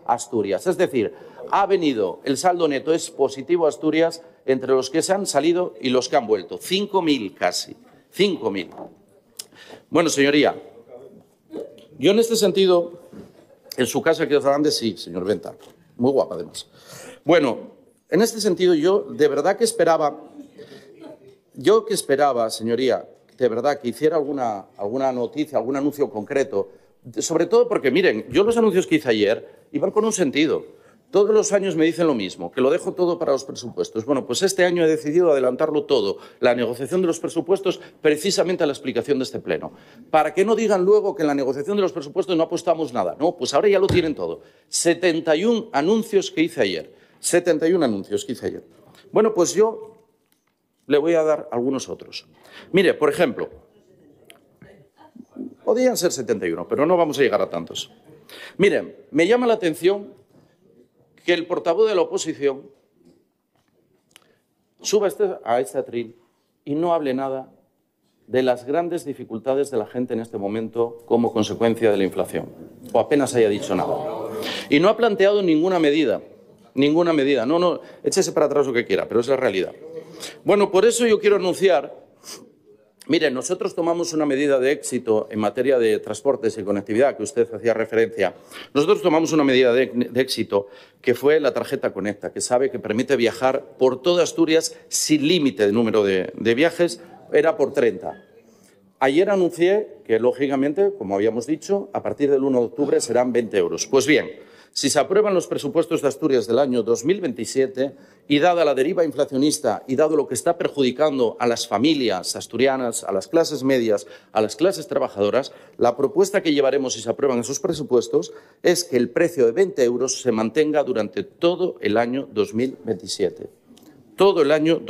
Asturias. Es decir, ha venido, el saldo neto es positivo a Asturias entre los que se han salido y los que han vuelto. 5.000 casi, 5.000. Bueno, señoría, yo en este sentido, en su casa, querido Fernández, sí, señor Venta, muy guapa además. Bueno, en este sentido yo de verdad que esperaba, señoría, de verdad que hiciera alguna noticia, algún anuncio concreto, sobre todo porque, miren, yo los anuncios que hice ayer iban con un sentido. Todos los años me dicen lo mismo, que lo dejo todo para los presupuestos. Bueno, pues este año he decidido adelantarlo todo, la negociación de los presupuestos, precisamente a la explicación de este pleno. Para que no digan luego que en la negociación de los presupuestos no apostamos nada. No, pues ahora ya lo tienen todo. 71 anuncios que hice ayer. 71 anuncios que hice ayer. Bueno, pues yo le voy a dar algunos otros. Mire, por ejemplo, podrían ser 71, pero no vamos a llegar a tantos. Miren, me llama la atención que el portavoz de la oposición suba a este atril y no hable nada de las grandes dificultades de la gente en este momento como consecuencia de la inflación, o apenas haya dicho nada. Y no ha planteado ninguna medida. No, échese para atrás lo que quiera, pero es la realidad. Bueno, por eso yo quiero anunciar. Miren, nosotros tomamos una medida de éxito en materia de transportes y conectividad, que usted hacía referencia. Nosotros tomamos una medida de éxito que fue la tarjeta Conecta, que sabe que permite viajar por toda Asturias sin límite de número de viajes, era por 30. Ayer anuncié que, lógicamente, como habíamos dicho, a partir del 1 de octubre serán 20 euros. Pues bien, si se aprueban los presupuestos de Asturias del año 2027 y dada la deriva inflacionista y dado lo que está perjudicando a las familias asturianas, a las clases medias, a las clases trabajadoras, la propuesta que llevaremos si se aprueban esos presupuestos es que el precio de 20 euros se mantenga durante todo el año 2027. Todo el año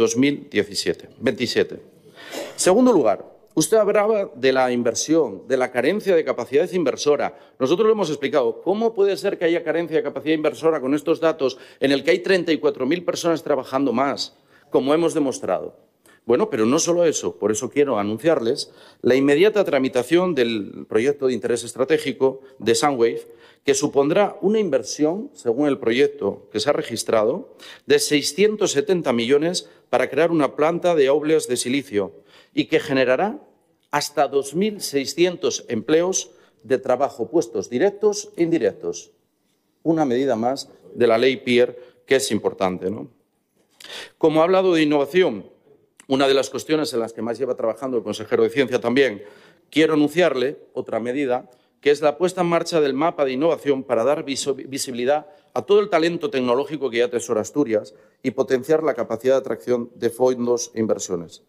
2027. Segundo lugar, usted hablaba de la inversión, de la carencia de capacidad inversora. Nosotros lo hemos explicado. ¿Cómo puede ser que haya carencia de capacidad inversora con estos datos en el que hay 34.000 personas trabajando más, como hemos demostrado? Bueno, pero no solo eso. Por eso quiero anunciarles la inmediata tramitación del proyecto de interés estratégico de Sunwave, que supondrá una inversión, según el proyecto que se ha registrado, de 670 millones para crear una planta de óleos de silicio y que generará hasta 2.600 empleos de trabajo, puestos directos e indirectos. Una medida más de la ley Pier que es importante, ¿no? Como ha hablado de innovación, una de las cuestiones en las que más lleva trabajando el consejero de Ciencia también, quiero anunciarle otra medida, que es la puesta en marcha del mapa de innovación para dar visibilidad a todo el talento tecnológico que ya atesora Asturias y potenciar la capacidad de atracción de fondos e inversiones.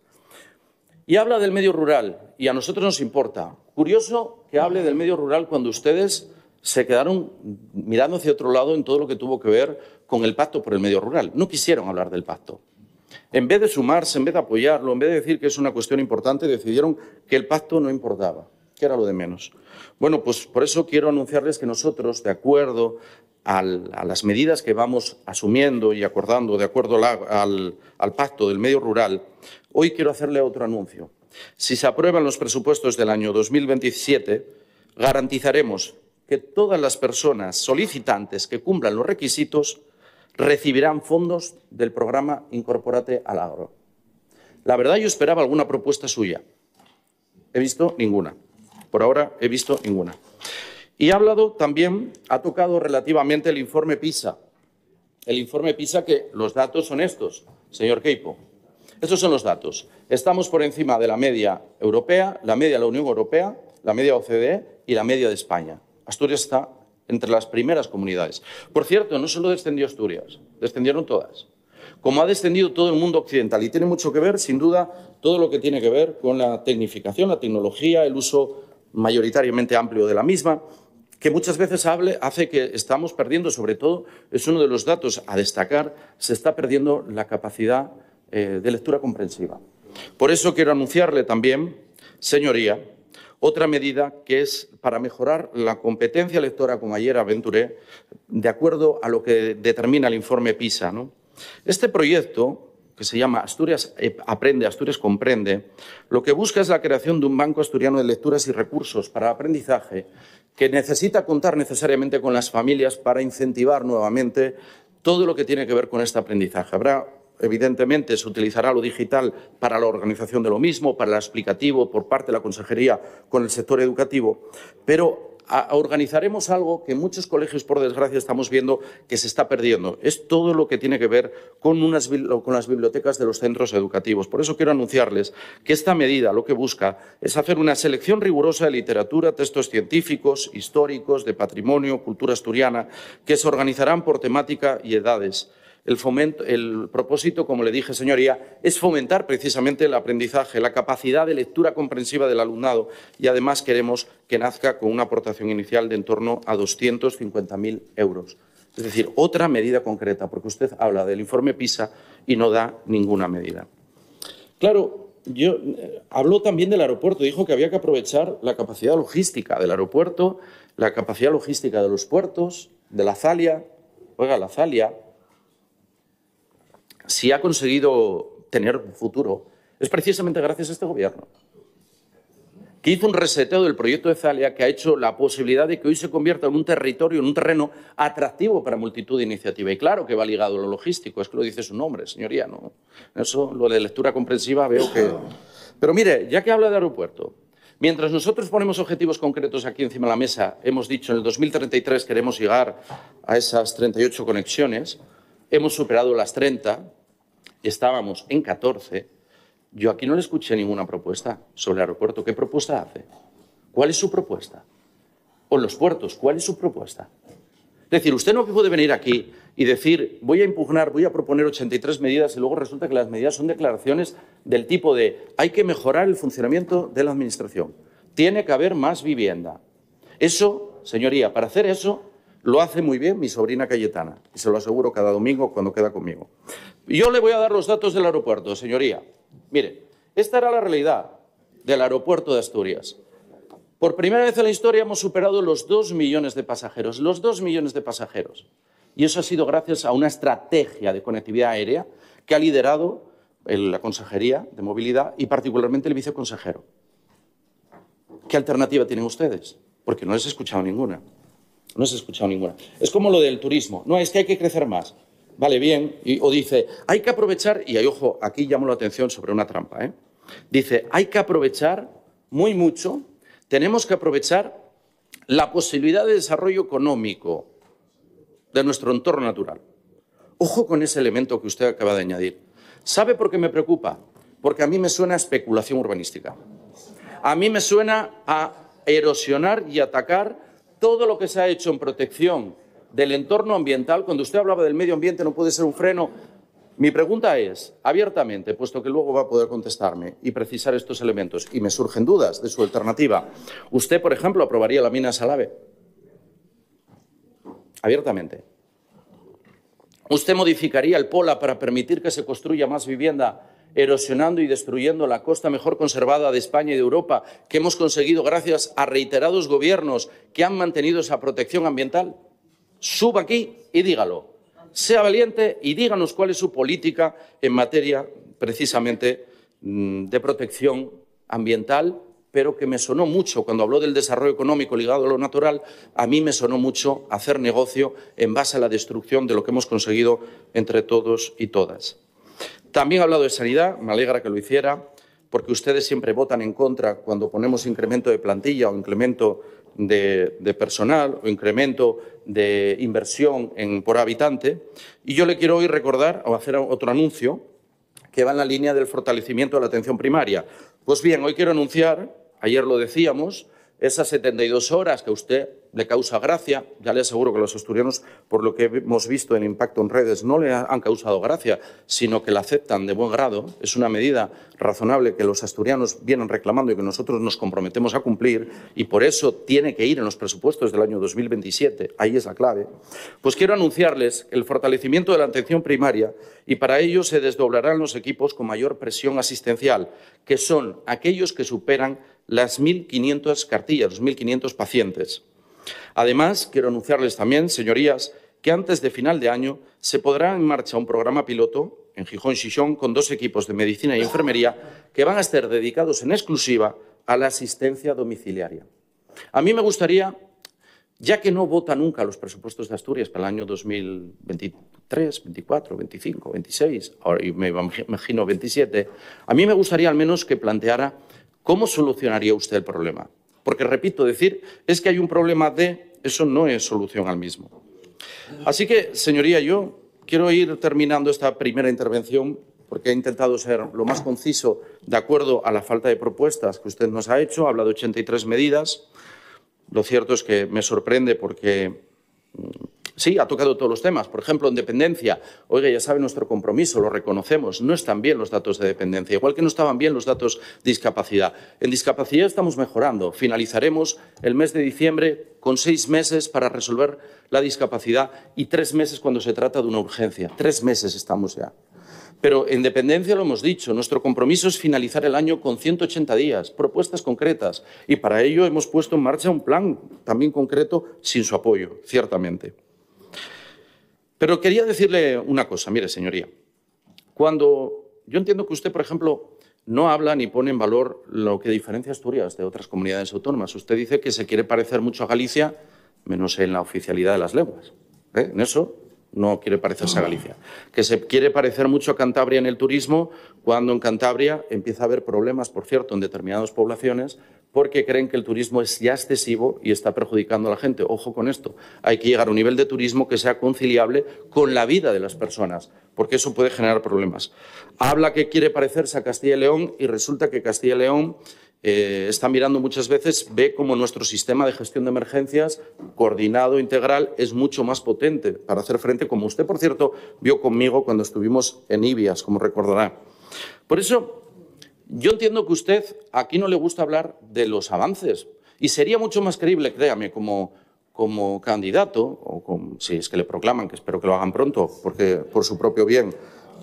Y habla del medio rural, y a nosotros nos importa. Curioso que hable del medio rural cuando ustedes se quedaron mirando hacia otro lado en todo lo que tuvo que ver con el pacto por el medio rural. No quisieron hablar del pacto. En vez de sumarse, en vez de apoyarlo, en vez de decir que es una cuestión importante, decidieron que el pacto no importaba, que era lo de menos. Bueno, pues por eso quiero anunciarles que nosotros, de acuerdo a las medidas que vamos asumiendo y acordando de acuerdo al pacto del medio rural, hoy quiero hacerle otro anuncio. Si se aprueban los presupuestos del año 2027, garantizaremos que todas las personas solicitantes que cumplan los requisitos recibirán fondos del programa Incorpórate al Agro. La verdad, yo esperaba alguna propuesta suya. He visto ninguna. Por ahora he visto ninguna. Y ha hablado también, ha tocado relativamente el informe PISA. El informe PISA, que los datos son estos, señor Queipo. Estos son los datos. Estamos por encima de la media europea, la media de la Unión Europea, la media OCDE y la media de España. Asturias está entre las primeras comunidades. Por cierto, no solo descendió Asturias, descendieron todas. Como ha descendido todo el mundo occidental. Y tiene mucho que ver, sin duda, todo lo que tiene que ver con la tecnificación, la tecnología, el uso mayoritariamente amplio de la misma, que muchas veces hace que estamos perdiendo, sobre todo, es uno de los datos a destacar, se está perdiendo la capacidad de lectura comprensiva. Por eso quiero anunciarle también, señoría, otra medida que es para mejorar la competencia lectora, como ayer aventuré, de acuerdo a lo que determina el informe PISA, ¿no? Este proyecto, que se llama Asturias Aprende, Asturias Comprende, lo que busca es la creación de un banco asturiano de lecturas y recursos para el aprendizaje que necesita contar necesariamente con las familias para incentivar nuevamente todo lo que tiene que ver con este aprendizaje. Evidentemente, se utilizará lo digital para la organización de lo mismo, para el explicativo por parte de la Consejería con el sector educativo, pero organizaremos algo que en muchos colegios, por desgracia, estamos viendo que se está perdiendo. Es todo lo que tiene que ver con las bibliotecas de los centros educativos. Por eso quiero anunciarles que esta medida lo que busca es hacer una selección rigurosa de literatura, textos científicos, históricos, de patrimonio, cultura asturiana, que se organizarán por temática y edades. El propósito, como le dije, señoría, es fomentar precisamente el aprendizaje, la capacidad de lectura comprensiva del alumnado y, además, queremos que nazca con una aportación inicial de en torno a 250.000 euros. Es decir, otra medida concreta, porque usted habla del informe PISA y no da ninguna medida. Claro, habló también del aeropuerto, dijo que había que aprovechar la capacidad logística del aeropuerto, la capacidad logística de los puertos, de la Zalia. Oiga, la Zalia, si ha conseguido tener futuro, es precisamente gracias a este Gobierno, que hizo un reseteo del proyecto de Zalia, que ha hecho la posibilidad de que hoy se convierta en un territorio, en un terreno atractivo para multitud de iniciativas. Y claro que va ligado a lo logístico, es que lo dice su nombre, señoría, ¿no? Eso, lo de lectura comprensiva, veo que... Pero mire, ya que habla de aeropuerto, mientras nosotros ponemos objetivos concretos aquí encima de la mesa, hemos dicho en el 2033 queremos llegar a esas 38 conexiones, hemos superado las 30, estábamos en 14. Yo aquí no le escuché ninguna propuesta sobre el aeropuerto. ¿Qué propuesta hace? ¿Cuál es su propuesta? O en los puertos, ¿cuál es su propuesta? Es decir, usted no puede venir aquí y decir voy a impugnar, voy a proponer 83 medidas y luego resulta que las medidas son declaraciones del tipo de hay que mejorar el funcionamiento de la Administración, tiene que haber más vivienda. Eso, señoría, para hacer eso lo hace muy bien mi sobrina Cayetana, y se lo aseguro cada domingo cuando queda conmigo. Yo le voy a dar los datos del aeropuerto, señoría. Mire, esta era la realidad del aeropuerto de Asturias. Por primera vez en la historia hemos superado los 2 millones de pasajeros, los 2 millones de pasajeros. Y eso ha sido gracias a una estrategia de conectividad aérea que ha liderado la Consejería de Movilidad y particularmente el viceconsejero. ¿Qué alternativa tienen ustedes? Porque no les he escuchado ninguna. No se ha escuchado ninguna. Es como lo del turismo. No, es que hay que crecer más. Vale, bien. O dice, hay que aprovechar, y ojo, aquí llamo la atención sobre una trampa, ¿eh? Dice, hay que aprovechar muy mucho, tenemos que aprovechar la posibilidad de desarrollo económico de nuestro entorno natural. Ojo con ese elemento que usted acaba de añadir. ¿Sabe por qué me preocupa? Porque a mí me suena a especulación urbanística. A mí me suena a erosionar y atacar todo lo que se ha hecho en protección del entorno ambiental. Cuando usted hablaba del medio ambiente no puede ser un freno. Mi pregunta es, abiertamente, puesto que luego va a poder contestarme y precisar estos elementos, y me surgen dudas de su alternativa, ¿usted, por ejemplo, aprobaría la mina Salave? Abiertamente. ¿Usted modificaría el POLA para permitir que se construya más vivienda, erosionando y destruyendo la costa mejor conservada de España y de Europa, que hemos conseguido gracias a reiterados gobiernos que han mantenido esa protección ambiental? Suba aquí y dígalo. Sea valiente y díganos cuál es su política en materia, precisamente, de protección ambiental, pero que me sonó mucho, cuando habló del desarrollo económico ligado a lo natural, a mí me sonó mucho hacer negocio en base a la destrucción de lo que hemos conseguido entre todos y todas. También ha hablado de sanidad, me alegra que lo hiciera, porque ustedes siempre votan en contra cuando ponemos incremento de plantilla o incremento de personal o incremento de inversión por habitante. Y yo le quiero hoy recordar o hacer otro anuncio que va en la línea del fortalecimiento de la atención primaria. Pues bien, hoy quiero anunciar, ayer lo decíamos, esas 72 horas que a usted le causa gracia, ya le aseguro que los asturianos, por lo que hemos visto en impacto en redes, no le han causado gracia, sino que la aceptan de buen grado. Es una medida razonable que los asturianos vienen reclamando y que nosotros nos comprometemos a cumplir, y por eso tiene que ir en los presupuestos del año 2027, ahí es la clave. Pues quiero anunciarles el fortalecimiento de la atención primaria, y para ello se desdoblarán los equipos con mayor presión asistencial, que son aquellos que superan las 1.500 cartillas, los 1.500 pacientes. Además, quiero anunciarles también, señorías, que antes de final de año se pondrá en marcha un programa piloto en Gijón-Xixón, con 2 equipos de medicina y enfermería que van a estar dedicados en exclusiva a la asistencia domiciliaria. A mí me gustaría, ya que no vota nunca los presupuestos de Asturias para el año 2023, 24, 25, 26, ahora me imagino 27, a mí me gustaría al menos que planteara cómo solucionaría usted el problema. Porque, repito, decir es que hay un problema eso no es solución al mismo. Así que, señoría, yo quiero ir terminando esta primera intervención porque he intentado ser lo más conciso de acuerdo a la falta de propuestas que usted nos ha hecho. Habla de 83 medidas. Lo cierto es que me sorprende porque sí, ha tocado todos los temas. Por ejemplo, en dependencia. Oiga, ya sabe nuestro compromiso, lo reconocemos. No están bien los datos de dependencia, igual que no estaban bien los datos de discapacidad. En discapacidad estamos mejorando. Finalizaremos el mes de diciembre con 6 meses para resolver la discapacidad y 3 meses cuando se trata de una urgencia. 3 meses estamos ya. Pero en dependencia lo hemos dicho, nuestro compromiso es finalizar el año con 180 días, propuestas concretas. Y para ello hemos puesto en marcha un plan también concreto sin su apoyo, ciertamente. Pero quería decirle una cosa, mire, señoría. Yo entiendo que usted, por ejemplo, no habla ni pone en valor lo que diferencia a Asturias de otras comunidades autónomas. Usted dice que se quiere parecer mucho a Galicia, menos en la oficialidad de las lenguas. En eso no quiere parecerse a Galicia. Que se quiere parecer mucho a Cantabria en el turismo, cuando en Cantabria empieza a haber problemas, por cierto, en determinadas poblaciones, porque creen que el turismo es ya excesivo y está perjudicando a la gente. Ojo con esto, hay que llegar a un nivel de turismo que sea conciliable con la vida de las personas, porque eso puede generar problemas. Habla que quiere parecerse a Castilla y León y resulta que Castilla y León está mirando muchas veces, ve como nuestro sistema de gestión de emergencias coordinado, integral, es mucho más potente para hacer frente, como usted, por cierto, vio conmigo cuando estuvimos en Ibias, como recordará. Por eso, yo entiendo que usted aquí no le gusta hablar de los avances y sería mucho más creíble, créame, como candidato, o si es que le proclaman, que espero que lo hagan pronto, porque por su propio bien.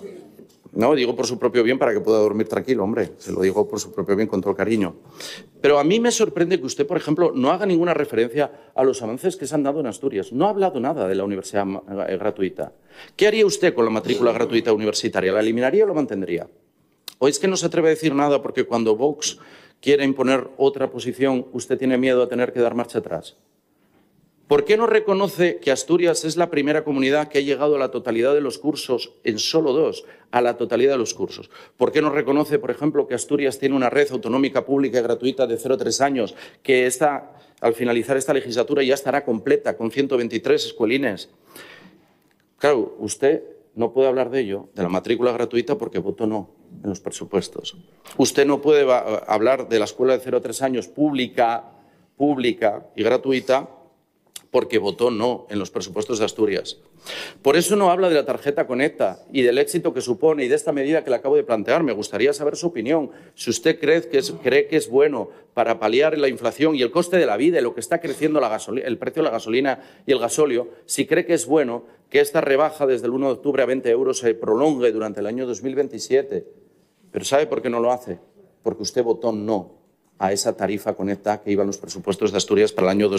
No, digo por su propio bien para que pueda dormir tranquilo, hombre. Se lo digo por su propio bien, con todo el cariño. Pero a mí me sorprende que usted, por ejemplo, no haga ninguna referencia a los avances que se han dado en Asturias. No ha hablado nada de la universidad gratuita. ¿Qué haría usted con la matrícula gratuita universitaria? ¿La eliminaría o la mantendría? ¿O es que no se atreve a decir nada porque cuando Vox quiere imponer otra posición, usted tiene miedo a tener que dar marcha atrás? ¿Por qué no reconoce que Asturias es la primera comunidad que ha llegado a la totalidad de los cursos, en solo 2, a la totalidad de los cursos? ¿Por qué no reconoce, por ejemplo, que Asturias tiene una red autonómica pública y gratuita de 0 a 3 años, que al finalizar esta legislatura ya estará completa, con 123 escuelines? Claro, usted no puede hablar de ello, de la matrícula gratuita, porque votó no en los presupuestos. Usted no puede hablar de la escuela de 0 a 3 años pública y gratuita, porque votó no en los presupuestos de Asturias. Por eso no habla de la tarjeta Conecta y del éxito que supone y de esta medida que le acabo de plantear. Me gustaría saber su opinión. Si usted cree que es bueno para paliar la inflación y el coste de la vida y lo que está creciendo el precio de la gasolina y el gasóleo, si cree que es bueno que esta rebaja desde el 1 de octubre a 20 euros se prolongue durante el año 2027. Pero ¿sabe por qué no lo hace? Porque usted votó no a esa tarifa Conecta que iba en los presupuestos de Asturias para el año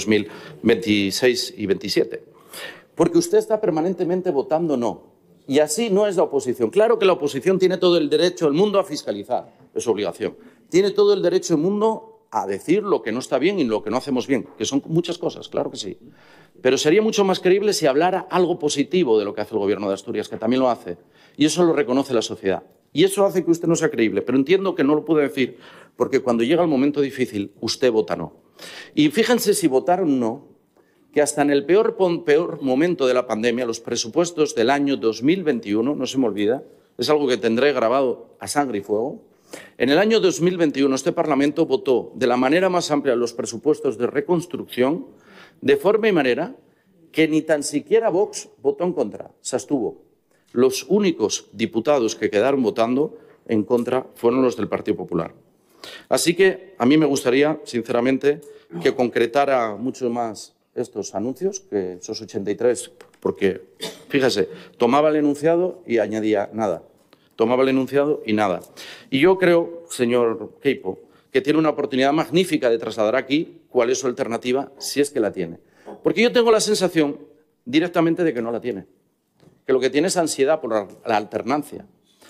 2026 y 27. Porque usted está permanentemente votando no. Y así no es la oposición. Claro que la oposición tiene todo el derecho del mundo a fiscalizar, es su obligación. Tiene todo el derecho del mundo a decir lo que no está bien y lo que no hacemos bien, que son muchas cosas, claro que sí. Pero sería mucho más creíble si hablara algo positivo de lo que hace el Gobierno de Asturias, que también lo hace. Y eso lo reconoce la sociedad. Y eso hace que usted no sea creíble. Pero entiendo que no lo puede decir porque cuando llega el momento difícil, usted vota no. Y fíjense si votaron no, que hasta en el peor momento de la pandemia, los presupuestos del año 2021, no se me olvida, es algo que tendré grabado a sangre y fuego, en el año 2021 este Parlamento votó de la manera más amplia los presupuestos de reconstrucción, de forma y manera que ni tan siquiera Vox votó en contra, se abstuvo. Los únicos diputados que quedaron votando en contra fueron los del Partido Popular. Así que a mí me gustaría, sinceramente, que concretara mucho más estos anuncios, que esos 83, porque, fíjese, tomaba el enunciado y añadía nada. Tomaba el enunciado y nada. Y yo creo, señor Queipo, que tiene una oportunidad magnífica de trasladar aquí cuál es su alternativa, si es que la tiene. Porque yo tengo la sensación directamente de que no la tiene. Que lo que tiene es ansiedad por la alternancia.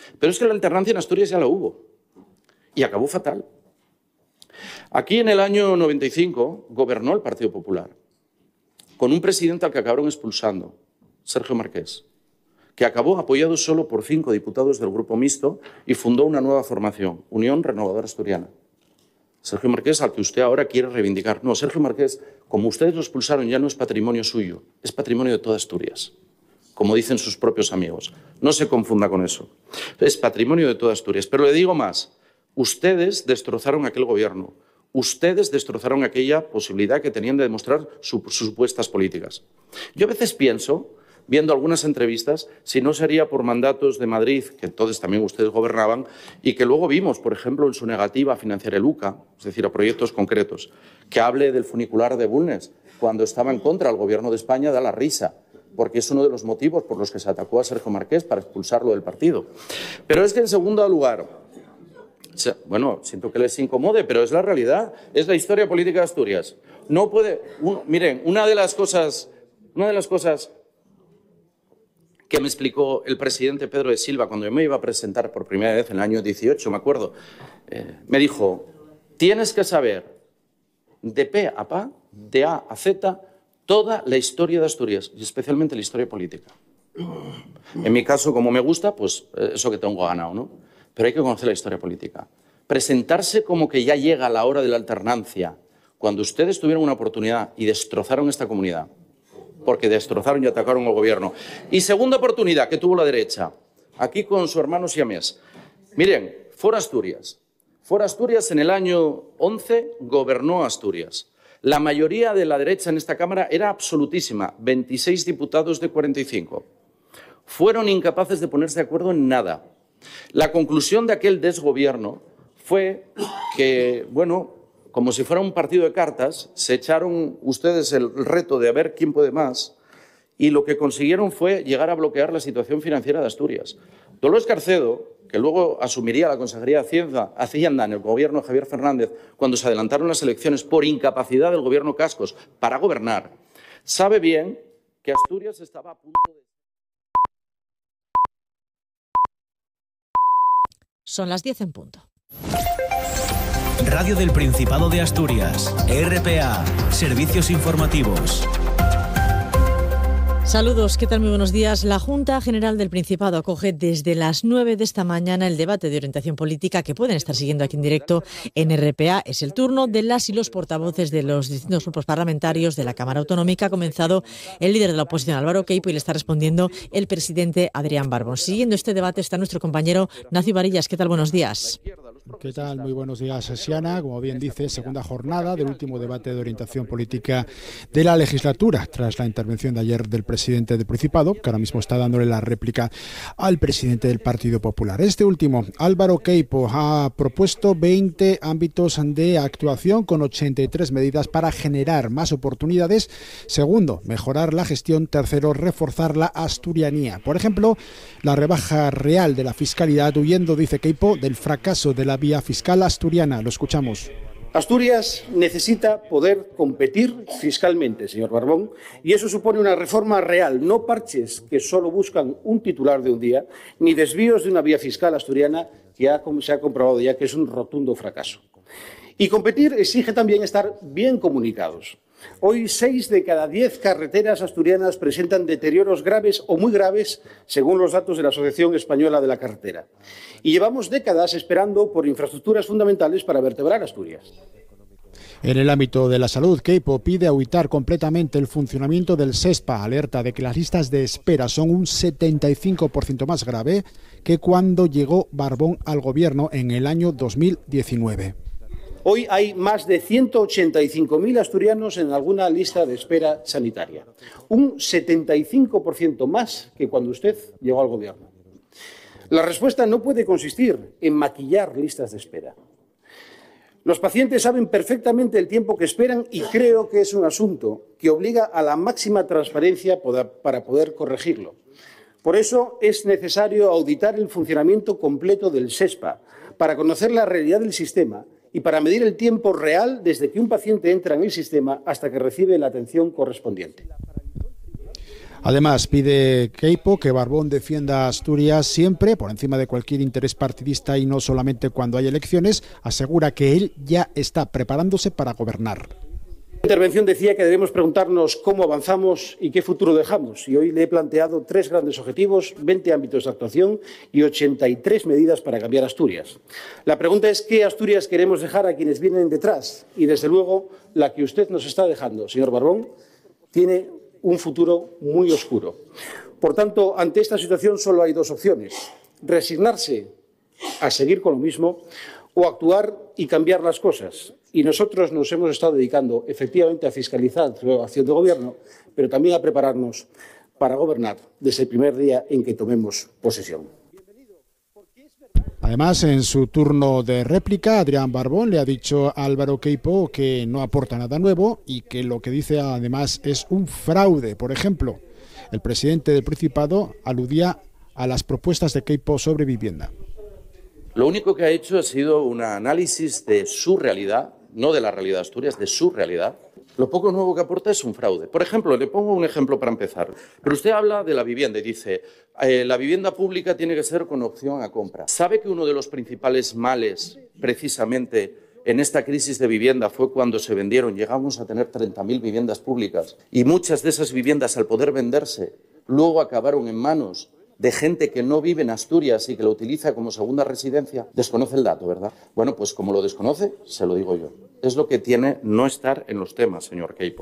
Pero es que la alternancia en Asturias ya la hubo y acabó fatal. Aquí en el año 95 gobernó el Partido Popular con un presidente al que acabaron expulsando, Sergio Marqués, que acabó apoyado solo por 5 diputados del Grupo Mixto y fundó una nueva formación, Unión Renovadora Asturiana. Sergio Marqués, al que usted ahora quiere reivindicar. No, Sergio Marqués, como ustedes lo expulsaron, ya no es patrimonio suyo, es patrimonio de toda Asturias, como dicen sus propios amigos. No se confunda con eso. Es patrimonio de toda Asturias. Pero le digo más, ustedes destrozaron aquel gobierno, ustedes destrozaron aquella posibilidad que tenían de demostrar sus supuestas políticas. Yo a veces pienso, viendo algunas entrevistas, si no sería por mandatos de Madrid, que entonces también ustedes gobernaban, y que luego vimos, por ejemplo, en su negativa a financiar el UCA, es decir, a proyectos concretos, que hable del funicular de Bulnes, cuando estaba en contra del Gobierno de España, da la risa, porque es uno de los motivos por los que se atacó a Sergio Marqués para expulsarlo del partido. Pero es que, en segundo lugar, bueno, siento que les incomode, pero es la realidad, es la historia política de Asturias. No puede, miren, una de las cosas que me explicó el presidente Pedro de Silva cuando yo me iba a presentar por primera vez en el año 18, me acuerdo, me dijo, tienes que saber de pe a pa, de A a Z, toda la historia de Asturias y especialmente la historia política. En mi caso, como me gusta, pues eso que tengo ganado, ¿no? Pero hay que conocer la historia política. Presentarse como que ya llega la hora de la alternancia, cuando ustedes tuvieron una oportunidad y destrozaron esta comunidad, porque destrozaron y atacaron al gobierno. Y segunda oportunidad que tuvo la derecha, aquí con su hermano siamés. Miren, Fora Asturias. Fora Asturias en el año 11 gobernó Asturias. La mayoría de la derecha en esta Cámara era absolutísima, 26 diputados de 45. Fueron incapaces de ponerse de acuerdo en nada. La conclusión de aquel desgobierno fue que, bueno, como si fuera un partido de cartas, se echaron ustedes el reto de a ver quién puede más y lo que consiguieron fue llegar a bloquear la situación financiera de Asturias. Dolores Carcedo, que luego asumiría la Consejería de Hacienda en el gobierno de Javier Fernández cuando se adelantaron las elecciones por incapacidad del gobierno Cascos para gobernar, sabe bien que Asturias estaba a punto de... Son las 10 en punto. Radio del Principado de Asturias, RPA, Servicios Informativos. Saludos, ¿qué tal? Muy buenos días. La Junta General del Principado acoge desde las 9 de esta mañana el debate de orientación política que pueden estar siguiendo aquí en directo en RPA. Es el turno de las y los portavoces de los distintos grupos parlamentarios de la Cámara Autonómica. Ha comenzado el líder de la oposición, Álvaro Queipo, y le está respondiendo el presidente Adrián Barbón. Siguiendo este debate está nuestro compañero Nacio Varillas. ¿Qué tal? Buenos días. ¿Qué tal? Muy buenos días, Siana. Como bien dice, segunda jornada del último debate de orientación política de la legislatura, tras la intervención de ayer del presidente del Principado, que ahora mismo está dándole la réplica al presidente del Partido Popular. Este último, Álvaro Queipo, ha propuesto 20 ámbitos de actuación con 83 medidas para generar más oportunidades. Segundo, mejorar la gestión. Tercero, reforzar la asturianía. Por ejemplo, la rebaja real de la fiscalidad, huyendo, dice Queipo, del fracaso de la vía fiscal asturiana. Lo escuchamos. Asturias necesita poder competir fiscalmente, señor Barbón, y eso supone una reforma real, no parches que solo buscan un titular de un día, ni desvíos de una vía fiscal asturiana que se ha comprobado ya que es un rotundo fracaso. Y competir exige también estar bien comunicados. Hoy 6 de cada 10 carreteras asturianas presentan deterioros graves o muy graves, según los datos de la Asociación Española de la Carretera. Y llevamos décadas esperando por infraestructuras fundamentales para vertebrar Asturias. En el ámbito de la salud, Queipo pide auditar completamente el funcionamiento del SESPA. Alerta de que las listas de espera son un 75% más grave que cuando llegó Barbón al gobierno en el año 2019. Hoy hay más de 185.000 asturianos en alguna lista de espera sanitaria, un 75% más que cuando usted llegó al gobierno. La respuesta no puede consistir en maquillar listas de espera. Los pacientes saben perfectamente el tiempo que esperan y creo que es un asunto que obliga a la máxima transparencia para poder corregirlo. Por eso es necesario auditar el funcionamiento completo del SESPA para conocer la realidad del sistema y para medir el tiempo real desde que un paciente entra en el sistema hasta que recibe la atención correspondiente. Además, pide Queipo que Barbón defienda a Asturias siempre, por encima de cualquier interés partidista y no solamente cuando hay elecciones. Asegura que él ya está preparándose para gobernar. En la intervención decía que debemos preguntarnos cómo avanzamos y qué futuro dejamos. Y hoy le he planteado 3 grandes objetivos, 20 ámbitos de actuación y 83 medidas para cambiar Asturias. La pregunta es qué Asturias queremos dejar a quienes vienen detrás. Y, desde luego, la que usted nos está dejando, señor Barbón, tiene un futuro muy oscuro. Por tanto, ante esta situación solo hay 2 opciones: resignarse a seguir con lo mismo o actuar y cambiar las cosas. Y nosotros nos hemos estado dedicando efectivamente a fiscalizar la acción de gobierno, pero también a prepararnos para gobernar desde el primer día en que tomemos posesión. Además, en su turno de réplica, Adrián Barbón le ha dicho a Álvaro Queipo que no aporta nada nuevo y que lo que dice además es un fraude. Por ejemplo, el presidente del Principado aludía a las propuestas de Queipo sobre vivienda. Lo único que ha hecho ha sido un análisis de su realidad, no de la realidad de Asturias, de su realidad. Lo poco nuevo que aporta es un fraude. Por ejemplo, le pongo un ejemplo para empezar. Pero usted habla de la vivienda y dice, la vivienda pública tiene que ser con opción a compra. ¿Sabe que uno de los principales males, precisamente, en esta crisis de vivienda fue cuando se vendieron? Llegamos a tener 30.000 viviendas públicas y muchas de esas viviendas, al poder venderse, luego acabaron en manos de gente que no vive en Asturias y que lo utiliza como segunda residencia. Desconoce el dato, ¿verdad? Bueno, pues como lo desconoce, se lo digo yo. Es lo que tiene no estar en los temas, señor Queipo.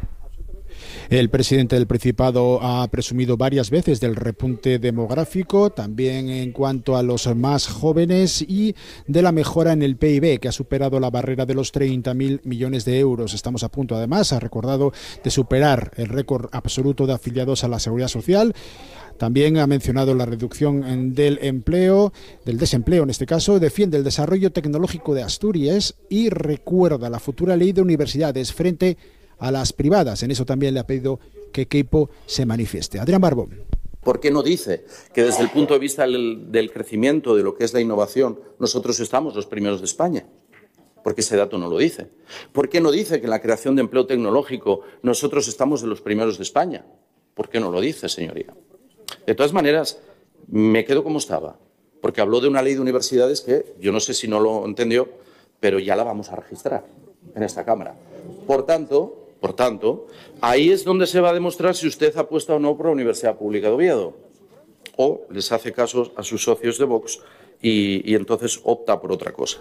El presidente del Principado ha presumido varias veces del repunte demográfico, también en cuanto a los más jóvenes y de la mejora en el PIB, que ha superado la barrera de los 30.000 millones de euros. Estamos a punto, además, ha recordado, de superar el récord absoluto de afiliados a la Seguridad Social. También ha mencionado la reducción del empleo, del desempleo en este caso, defiende el desarrollo tecnológico de Asturias y recuerda la futura ley de universidades frente a las privadas. En eso también le ha pedido que Queipo se manifieste. Adrián Barbón. ¿Por qué no dice que desde el punto de vista del crecimiento de lo que es la innovación nosotros estamos los primeros de España? Porque ese dato no lo dice. ¿Por qué no dice que en la creación de empleo tecnológico nosotros estamos de los primeros de España? ¿Por qué no lo dice, señoría? De todas maneras, me quedo como estaba, porque habló de una ley de universidades que yo no sé si no lo entendió, pero ya la vamos a registrar en esta Cámara. Por tanto, ahí es donde se va a demostrar si usted apuesta o no por la Universidad Pública de Oviedo, o les hace caso a sus socios de Vox y entonces opta por otra cosa.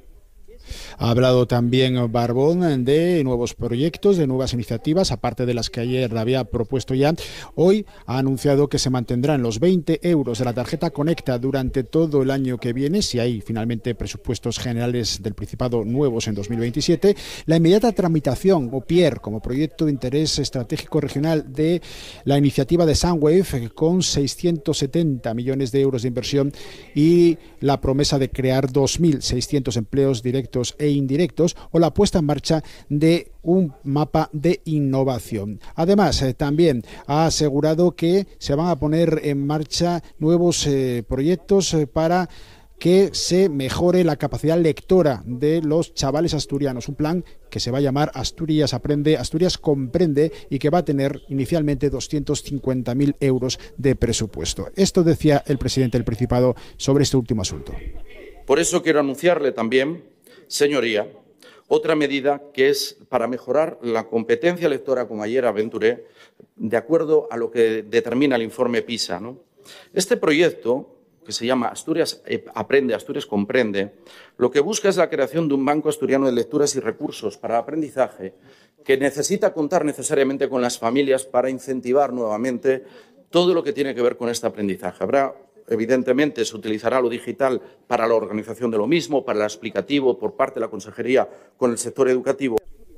Ha hablado también Barbón de nuevos proyectos, de nuevas iniciativas, aparte de las que ayer había propuesto ya. Hoy ha anunciado que se mantendrán los 20 euros de la tarjeta Conecta durante todo el año que viene, si hay finalmente presupuestos generales del Principado nuevos en 2027. La inmediata tramitación, o PIER, como proyecto de interés estratégico regional de la iniciativa de Sunwave, con 670 millones de euros de inversión y la promesa de crear 2.600 empleos directos e indirectos, o la puesta en marcha de un mapa de innovación. Además, también ha asegurado que se van a poner en marcha nuevos proyectos para que se mejore la capacidad lectora de los chavales asturianos. Un plan que se va a llamar Asturias Aprende, Asturias Comprende, y que va a tener inicialmente 250.000 euros de presupuesto. Esto decía el presidente del Principado sobre este último asunto. Por eso quiero anunciarle también, señoría, otra medida que es para mejorar la competencia lectora, como ayer aventuré, de acuerdo a lo que determina el informe PISA, ¿no? Este proyecto, que se llama Asturias Aprende, Asturias Comprende, lo que busca es la creación de un banco asturiano de lecturas y recursos para el aprendizaje que necesita contar necesariamente con las familias para incentivar nuevamente todo lo que tiene que ver con este aprendizaje. Evidentemente, se utilizará lo digital para la organización de lo mismo, para el explicativo por parte de la Consejería con el sector educativo.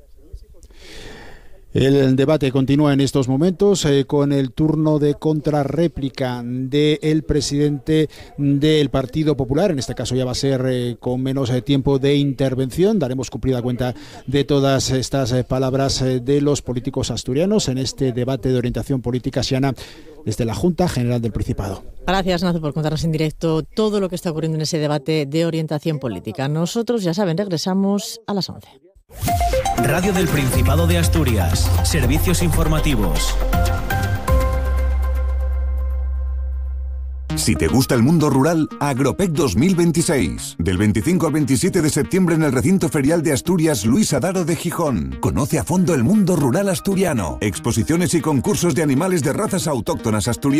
El debate continúa en estos momentos con el turno de contrarréplica del presidente del Partido Popular. En este caso ya va a ser con menos tiempo de intervención. Daremos cumplida cuenta de todas estas palabras de los políticos asturianos en este debate de orientación política, Siana, desde la Junta General del Principado. Gracias, Nazo, por contarnos en directo todo lo que está ocurriendo en ese debate de orientación política. Nosotros, ya saben, regresamos a las 11. Radio del Principado de Asturias. Servicios informativos. Si te gusta el mundo rural, Agropec 2026. Del 25 al 27 de septiembre en el recinto ferial de Asturias Luis Adaro de Gijón. Conoce a fondo el mundo rural asturiano. Exposiciones y concursos de animales de razas autóctonas asturianas.